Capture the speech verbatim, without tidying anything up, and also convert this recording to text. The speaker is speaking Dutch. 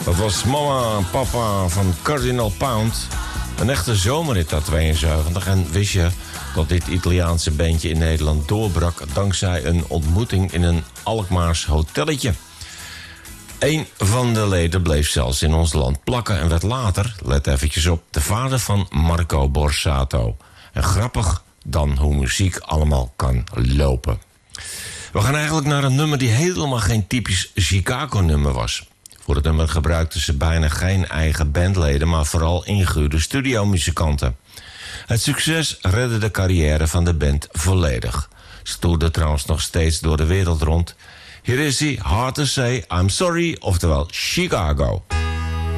Dat was Mama en Papa van Cardinal Pound. Een echte zomerhit uit tweeënzeventig. En wist je dat dit Italiaanse bandje in Nederland doorbrak dankzij een ontmoeting in een Alkmaars hotelletje? Een van de leden bleef zelfs in ons land plakken en werd later, let eventjes op, de vader van Marco Borsato. En grappig dan hoe muziek allemaal kan lopen. We gaan eigenlijk naar een nummer die helemaal geen typisch Chicago-nummer was. Voor het nummer gebruikten ze bijna geen eigen bandleden, maar vooral ingehuurde studiomuzikanten. Het succes redde de carrière van de band volledig. Ze toerde trouwens nog steeds door de wereld rond. Hier is hij, Hard to Say, I'm Sorry, oftewel Chicago.